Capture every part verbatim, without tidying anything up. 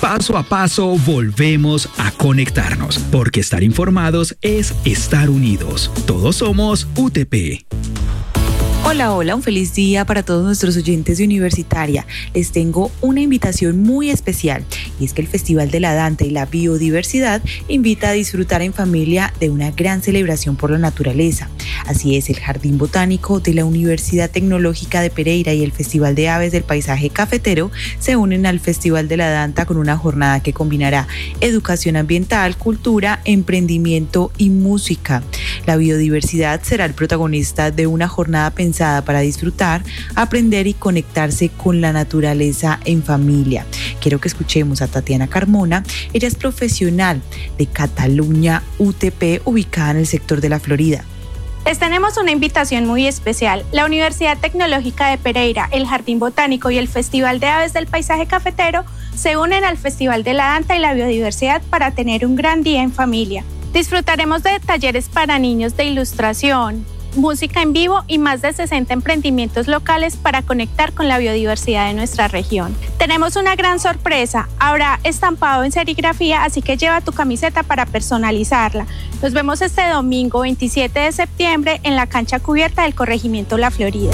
Paso a paso volvemos a conectarnos, porque estar informados es estar unidos. Todos somos U T P. Hola, hola, un feliz día para todos nuestros oyentes de Universitaria. Les tengo una invitación muy especial y es que el Festival de la Danta y la Biodiversidad invita a disfrutar en familia de una gran celebración por la naturaleza. Así es, el Jardín Botánico de la Universidad Tecnológica de Pereira y el Festival de Aves del Paisaje Cafetero se unen al Festival de la Danta con una jornada que combinará educación ambiental, cultura, emprendimiento y música. La biodiversidad será el protagonista de una jornada pensada para disfrutar, aprender y conectarse con la naturaleza en familia. Quiero que escuchemos a Tatiana Carmona. Ella es profesional de Cataluña U T P, ubicada en el sector de la Florida. Les tenemos una invitación muy especial. La Universidad Tecnológica de Pereira, el Jardín Botánico y el Festival de Aves del Paisaje Cafetero se unen al Festival de la Danta y la Biodiversidad para tener un gran día en familia. Disfrutaremos de talleres para niños de ilustración, música en vivo y más de sesenta emprendimientos locales para conectar con la biodiversidad de nuestra región. Tenemos una gran sorpresa, habrá estampado en serigrafía, así que lleva tu camiseta para personalizarla. Nos vemos este domingo veintisiete de septiembre en la cancha cubierta del Corregimiento La Florida.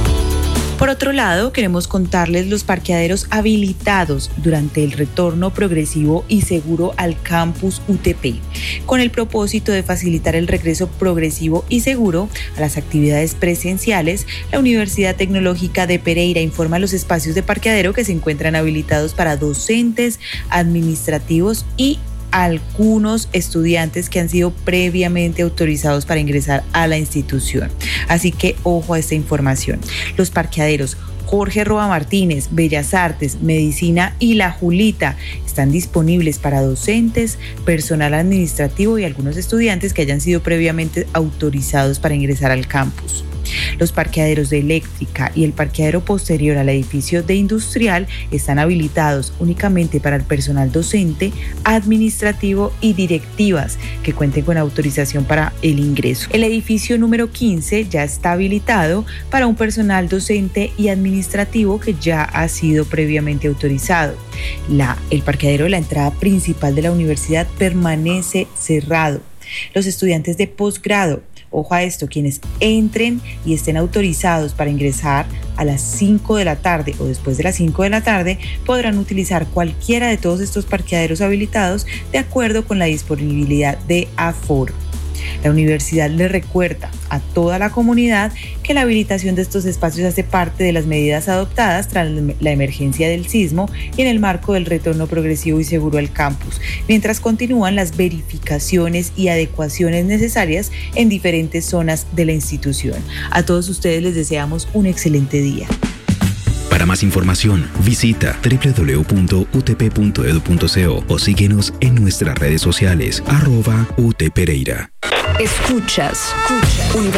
Por otro lado, queremos contarles los parqueaderos habilitados durante el retorno progresivo y seguro al campus U T P, con el propósito de facilitar el regreso progresivo y seguro a las actividades presenciales. La Universidad Tecnológica de Pereira informa los espacios de parqueadero que se encuentran habilitados para docentes, administrativos y algunos estudiantes que han sido previamente autorizados para ingresar a la institución. Así que ojo a esta información. Los parqueaderos Jorge Roa Martínez, Bellas Artes, Medicina y La Julita están disponibles para docentes, personal administrativo y algunos estudiantes que hayan sido previamente autorizados para ingresar al campus. Los parqueaderos de Eléctrica y el parqueadero posterior al edificio de Industrial están habilitados únicamente para el personal docente, administrativo y directivas que cuenten con autorización para el ingreso. El edificio número quince ya está habilitado para un personal docente y administrativo que ya ha sido previamente autorizado. La, el parqueadero de la entrada principal de la universidad permanece cerrado. Los estudiantes de posgrado, ojo a esto, quienes entren y estén autorizados para ingresar a las cinco de la tarde o después de las cinco de la tarde podrán utilizar cualquiera de todos estos parqueaderos habilitados de acuerdo con la disponibilidad de aforo. La universidad le recuerda a toda la comunidad que la habilitación de estos espacios hace parte de las medidas adoptadas tras la emergencia del sismo y en el marco del retorno progresivo y seguro al campus, mientras continúan las verificaciones y adecuaciones necesarias en diferentes zonas de la institución. A todos ustedes les deseamos un excelente día. Para más información, visita doble u doble u doble u punto u t p punto e d u punto co o síguenos en nuestras redes sociales, arroba U T Pereira. Escuchas, escuchas.